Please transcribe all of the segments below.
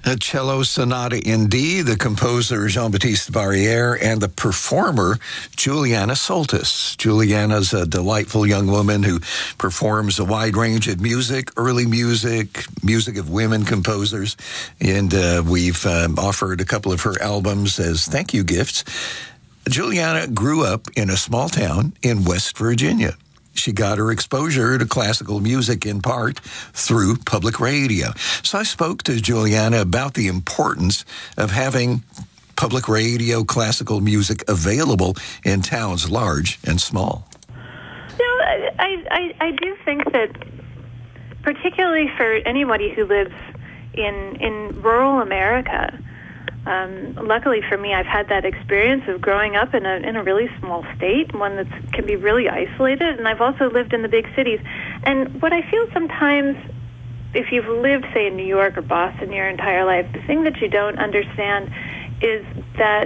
A cello sonata in D, the composer Jean-Baptiste Barrière, and the performer Juliana Soltis. Juliana's a delightful young woman who performs a wide range of music, early music, music of women composers, and we've offered a couple of her albums as thank you gifts. Juliana grew up in a small town in West Virginia. She got her exposure to classical music in part through public radio. So I spoke to Juliana about the importance of having public radio classical music available in towns large and small. I do think that particularly for anybody who lives in rural America, luckily for me, I've had that experience of growing up in a really small state, one that can be really isolated, and I've also lived in the big cities. And what I feel sometimes, if you've lived, say, in New York or Boston your entire life, the thing that you don't understand is that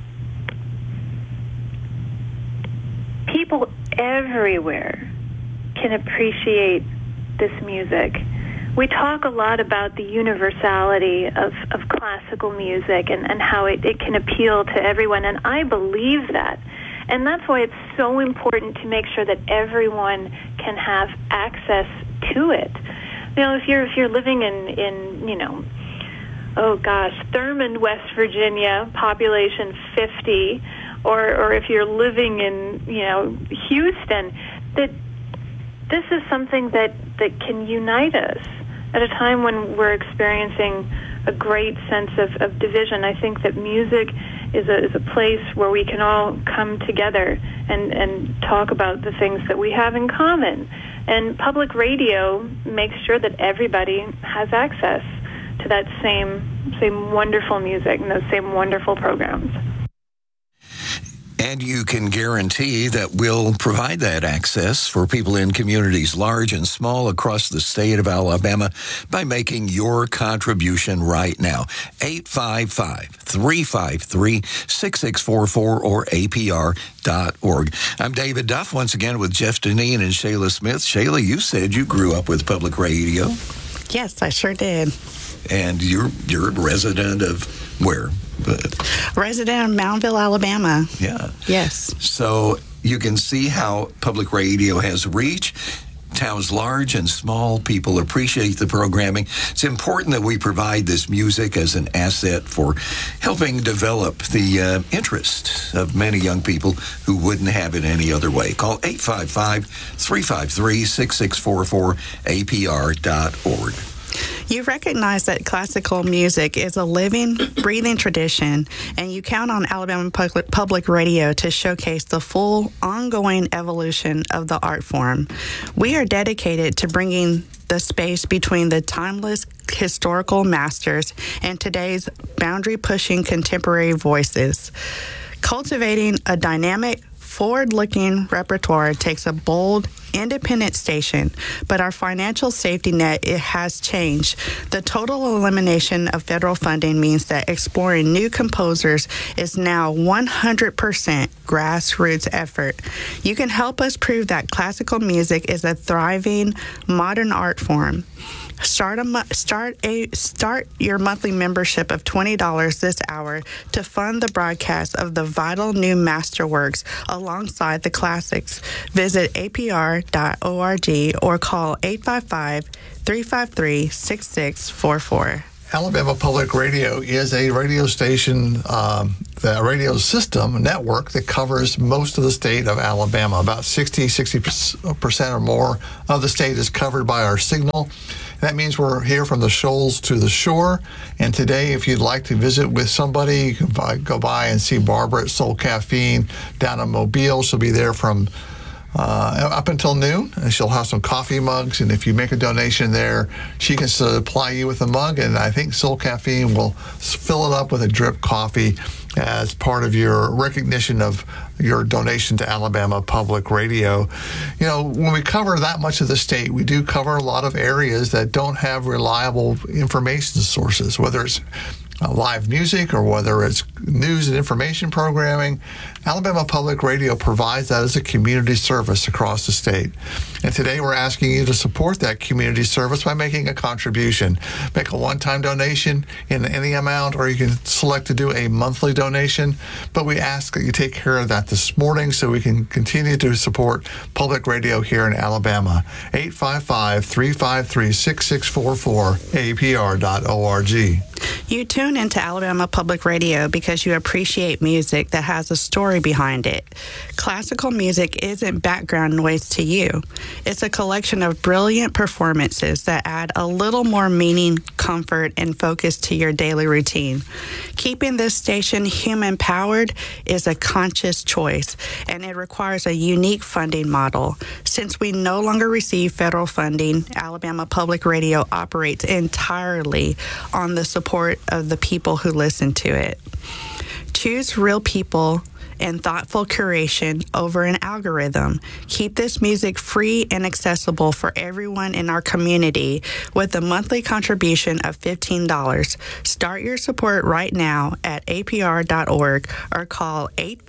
people everywhere can appreciate this music. We talk a lot about the universality of classical music and how it can appeal to everyone, and I believe that. And that's why it's so important to make sure that everyone can have access to it. You know, if you're living in Thurmond, West Virginia, population 50, or if you're living in, Houston, that this is something that can unite us at a time when we're experiencing a great sense of division. I think that music is a place where we can all come together and talk about the things that we have in common. And public radio makes sure that everybody has access to that same wonderful music and those same wonderful programs. And you can guarantee that we'll provide that access for people in communities large and small across the state of Alabama by making your contribution right now. 855-353-6644 or APR.org. I'm David Duff, once again with Jeff Deneen and Shayla Smith. Shayla, you said you grew up with public radio. Yes, I sure did. And you're a resident of where? Resident of Moundville, Alabama. Yeah. Yes. So you can see how public radio has reach. Towns large and small, people appreciate the programming. It's important that we provide this music as an asset for helping develop the interest of many young people who wouldn't have it any other way. Call 855-353-6644, APR.org. You recognize that classical music is a living, breathing tradition, and you count on Alabama Public Radio to showcase the full, ongoing evolution of the art form. We are dedicated to bringing the space between the timeless historical masters and today's boundary-pushing contemporary voices. Cultivating a dynamic, forward-looking repertoire takes a bold, independent station, but our financial safety net, it has changed. The total elimination of federal funding means that exploring new composers is now 100% grassroots effort. You can help us prove that classical music is a thriving modern art form. Start your monthly membership of $20 this hour to fund the broadcast of the vital new masterworks alongside the classics. Visit apr.org or call 855-353-6644. Alabama Public Radio is a radio station, the radio system network that covers most of the state of Alabama. About 60% or more of the state is covered by our signal. That means we're here from the shoals to the shore. And today, if you'd like to visit with somebody, you can go by and see Barbara at Soul Caffeine down in Mobile. She'll be there from up until noon, and she'll have some coffee mugs, and if you make a donation there, she can supply you with a mug, and I think Soul Caffeine will fill it up with a drip coffee as part of your recognition of your donation to Alabama Public Radio. You know, when we cover that much of the state, we do cover a lot of areas that don't have reliable information sources, whether it's live music or whether it's news and information programming, Alabama Public Radio provides that as a community service across the state. And today we're asking you to support that community service by making a contribution. Make a one-time donation in any amount, or you can select to do a monthly donation. But we ask that you take care of that this morning so we can continue to support public radio here in Alabama. 855-353-6644, apr.org. You tune into Alabama Public Radio because you appreciate music that has a story behind it. Classical music isn't background noise to you. It's a collection of brilliant performances that add a little more meaning, comfort, and focus to your daily routine. Keeping this station human-powered is a conscious choice, and it requires a unique funding model. Since we no longer receive federal funding, Alabama Public Radio operates entirely on the support of the people who listen to it. Choose real people and thoughtful curation over an algorithm. Keep this music free and accessible for everyone in our community with a monthly contribution of $15. Start your support right now at apr.org or call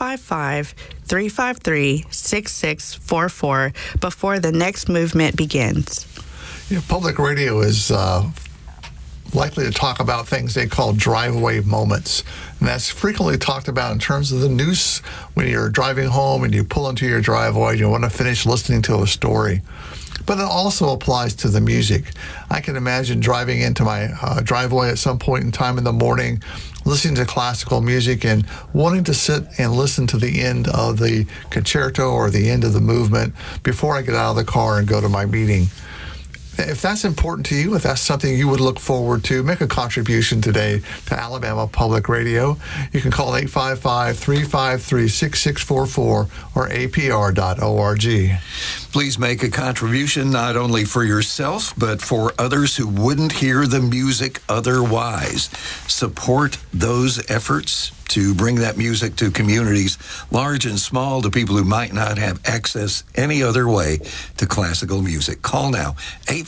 855-353-6644 before the next movement begins. Public radio is likely to talk about things they call driveway moments. And that's frequently talked about in terms of the news when you're driving home and you pull into your driveway and you want to finish listening to a story. But it also applies to the music. I can imagine driving into my driveway at some point in time in the morning, listening to classical music and wanting to sit and listen to the end of the concerto or the end of the movement before I get out of the car and go to my meeting. If that's important to you, if that's something you would look forward to, make a contribution today to Alabama Public Radio. You can call 855-353-6644 or apr.org. Please make a contribution not only for yourself, but for others who wouldn't hear the music otherwise. Support those efforts to bring that music to communities, large and small, to people who might not have access any other way to classical music. Call now,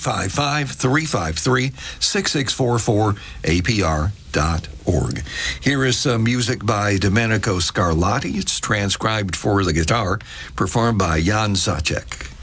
855-353-6644, apr.org. Here is some music by Domenico Scarlatti. It's transcribed for the guitar, performed by Jan Zacek.